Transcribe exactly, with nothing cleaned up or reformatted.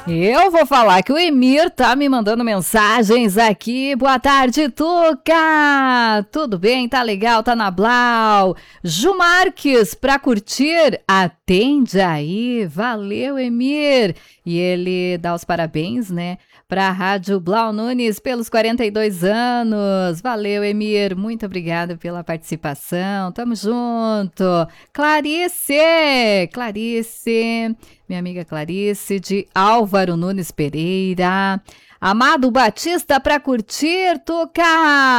Eu vou falar que o Emir tá me mandando mensagens aqui. Boa tarde, Tuca! Tudo bem? Tá legal? Tá na Blau? Ju Marques, pra curtir, atende aí. Valeu, Emir! E ele dá os parabéns, né? Pra Rádio Blau Nunes pelos quarenta e dois anos. Valeu, Emir. Muito obrigada pela participação. Tamo junto. Clarice! Clarice! Minha amiga Clarice, de Álvaro Nunes Pereira. Amado Batista pra curtir, Tuca!